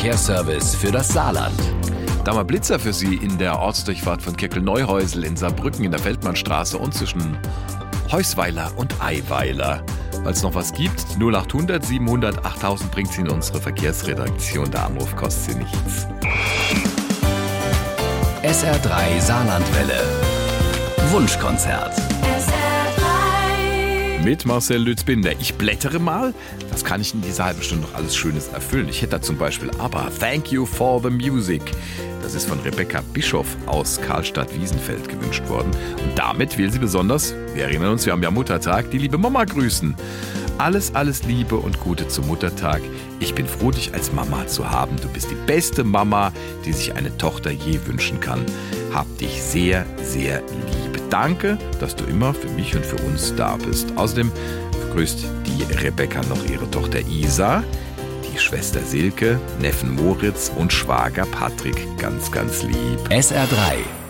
Verkehrsservice für das Saarland. Da mal Blitzer für Sie in der Ortsdurchfahrt von Keckel-Neuhäusel in Saarbrücken in der Feldmannstraße und zwischen Heusweiler und Eiweiler. Weil es noch was gibt, 0800 700 8000 bringt Sie in unsere Verkehrsredaktion. Der Anruf kostet Sie nichts. SR3 Saarlandwelle. Wunschkonzert. Mit Marcel Lützbinder. Ich blättere mal. Was kann ich in dieser halben Stunde noch alles Schönes erfüllen? Ich hätte da zum Beispiel aber Thank You for the Music. Das ist von Rebecca Bischoff aus Karlstadt-Wiesenfeld gewünscht worden. Und damit will sie besonders, wir erinnern uns, wir haben ja Muttertag, die liebe Mama grüßen. Alles Liebe und Gute zum Muttertag. Ich bin froh, dich als Mama zu haben. Du bist die beste Mama, die sich eine Tochter je wünschen kann. Hab dich sehr, sehr lieb. Danke, dass du immer für mich und für uns da bist. Außerdem grüßt die Rebecca noch ihre Tochter Isa, die Schwester Silke, Neffen Moritz und Schwager Patrick ganz, ganz lieb. SR3